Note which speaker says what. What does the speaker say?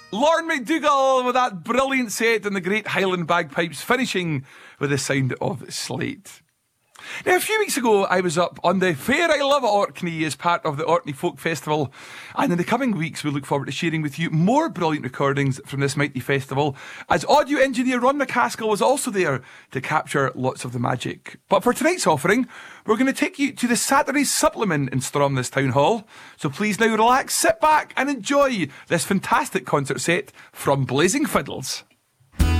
Speaker 1: Lauren McDougall with that brilliant set and the great Highland bagpipes, finishing with the sound of Slate. Now, a few weeks ago, I was up on the Fair I Love at Orkney as part of the Orkney Folk Festival, and in the coming weeks, we look forward to sharing with you more brilliant recordings from this mighty festival, as audio engineer Ron McCaskill was also there to capture lots of the magic. But for tonight's offering, we're going to take you to the Saturday Supplement in Stromness Town Hall, so please now relax, sit back and enjoy this fantastic concert set from Blazing Fiddles.